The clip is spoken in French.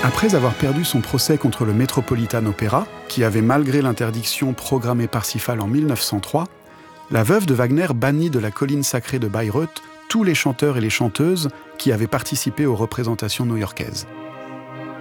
Après avoir perdu son procès contre le Metropolitan Opera, qui avait malgré l'interdiction programmé Parsifal en 1903, la veuve de Wagner bannit de la colline sacrée de Bayreuth tous les chanteurs et les chanteuses qui avaient participé aux représentations new-yorkaises.